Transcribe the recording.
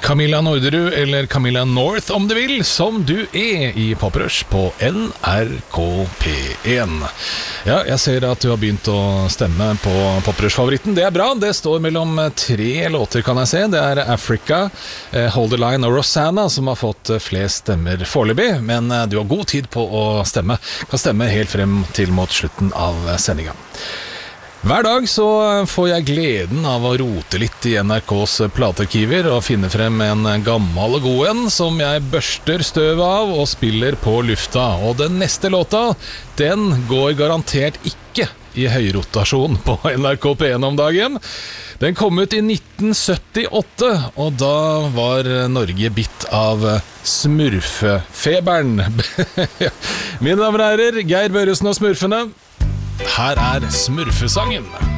Camilla Norderud, eller Camilla North om du vil, som du I Poprush på NRK P1. Ja, jeg ser at du har begynt å stemme på Poprush-favoritten. Det bra, det står mellom 3 låter kan jeg se. Det Africa, Hold the Line og Rosanna som har fått flest stemmer foreløpig, men du har god tid på å stemme. Kan stemme helt frem til mot slutten av sendingen. Hver dag så får jeg gleden av å rote litt I NRKs platearkiver og finne frem en gammel og god en som jeg børster støv av og spiller på lufta. Og den neste låta, den går garantert ikke I høyrotasjon på NRK P1 om dagen. Den kom ut I 1978, og da var Norge bitt av smurfefeberen. Mine damer og herrer, Geir Børresen og smurfene. Her Smurfesangen.